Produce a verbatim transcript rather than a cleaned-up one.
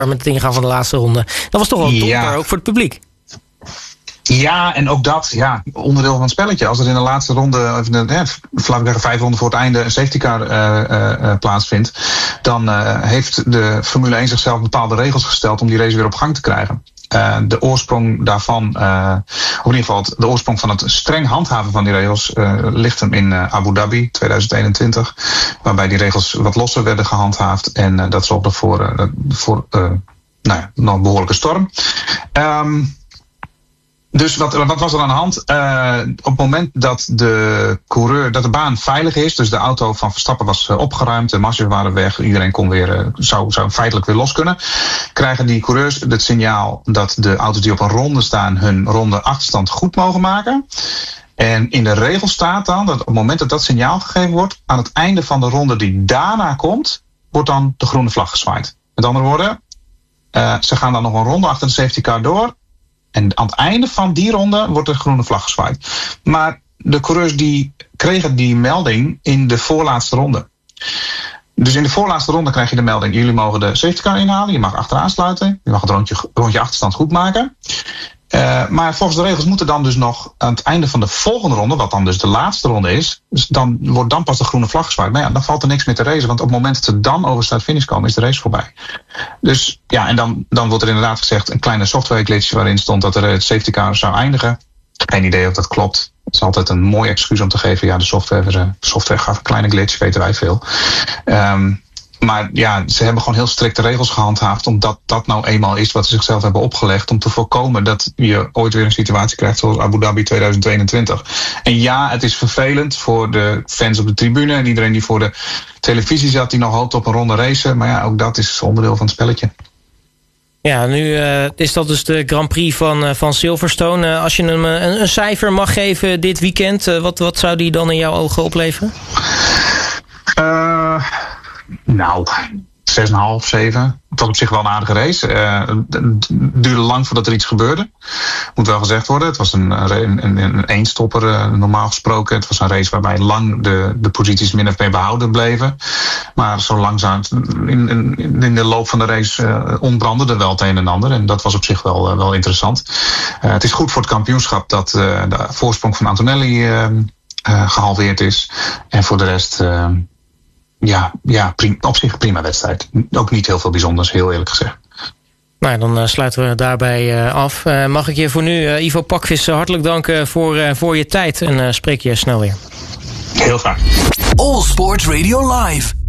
met het ingaan van de laatste ronde. Dat was toch wel donker, ja. Ook voor het publiek. Ja, en ook dat, ja, onderdeel van het spelletje. Als er in de laatste ronde, of in de, ja, laten we zeggen vijf ronden voor het einde, een safety car uh, uh, plaatsvindt, dan uh, heeft de Formule één zichzelf bepaalde regels gesteld om die race weer op gang te krijgen. Uh, de oorsprong daarvan, uh, of in ieder geval de oorsprong van het streng handhaven van die regels, uh, ligt hem in uh, Abu Dhabi tweeduizend eenentwintig, waarbij die regels wat losser werden gehandhaafd en uh, dat zorgde voor, uh, voor uh, nou ja, nog een behoorlijke storm. Um, Dus wat, wat was er aan de hand? Uh, op het moment dat de coureur, dat de baan veilig is, dus de auto van Verstappen was uh, opgeruimd, de marges waren weg, iedereen kon weer, uh, zou, zou feitelijk weer los kunnen, krijgen die coureurs het signaal dat de auto's die op een ronde staan hun ronde achterstand goed mogen maken. En in de regel staat dan dat op het moment dat dat signaal gegeven wordt, aan het einde van de ronde die daarna komt, wordt dan de groene vlag gezwaaid. Met andere woorden, uh, ze gaan dan nog een ronde achter de safety car door. En aan het einde van die ronde wordt de groene vlag gezwaaid. Maar de coureurs die kregen die melding in de voorlaatste ronde. Dus in de voorlaatste ronde krijg je de melding: jullie mogen de safety car inhalen, je mag achteraan sluiten, je mag het rondje, rondje achterstand goed maken. Uh, maar volgens de regels moeten dan dus nog aan het einde van de volgende ronde, wat dan dus de laatste ronde is, dus dan wordt dan pas de groene vlag gezwaaid. Maar ja, dan valt er niks meer te racen, want op het moment dat ze dan over start-finish komen, is de race voorbij. Dus ja, en dan, dan wordt er inderdaad gezegd een kleine software glitch waarin stond dat er het safety car zou eindigen. Geen idee of dat klopt. Het is altijd een mooi excuus om te geven, ja, de software, de software gaf een kleine glitch, weten wij veel. Um, Maar ja, ze hebben gewoon heel strikte regels gehandhaafd, omdat dat nou eenmaal is wat ze zichzelf hebben opgelegd, om te voorkomen dat je ooit weer een situatie krijgt zoals Abu Dhabi tweeduizend eenentwintig. En ja, het is vervelend voor de fans op de tribune en iedereen die voor de televisie zat, die nog hoopt op een ronde race. Maar ja, ook dat is onderdeel van het spelletje. Ja, nu uh, is dat dus de Grand Prix van, uh, van Silverstone. Uh, als je hem uh, een, een cijfer mag geven dit weekend, uh, wat, wat zou die dan in jouw ogen opleveren? Uh... Nou, zes komma vijf, zeven. Het was op zich wel een aardige race. Uh, het duurde lang voordat er iets gebeurde. Moet wel gezegd worden. Het was een, een, een, een eenstopper, uh, normaal gesproken. Het was een race waarbij lang de, de posities min of meer behouden bleven. Maar zo langzaam in, in, in de loop van de race uh, ontbrandde er wel het een en ander. En dat was op zich wel, uh, wel interessant. Uh, het is goed voor het kampioenschap dat uh, de voorsprong van Antonelli uh, uh, gehalveerd is. En voor de rest... Uh, Ja, ja prim, op zich prima wedstrijd. Ook niet heel veel bijzonders, heel eerlijk gezegd. Nou, dan uh, sluiten we daarbij uh, af. Uh, mag ik je voor nu, uh, Ivo Pakvis, uh, hartelijk danken voor, uh, voor je tijd. En uh, spreek je snel weer. Heel graag. All Sports Radio Live.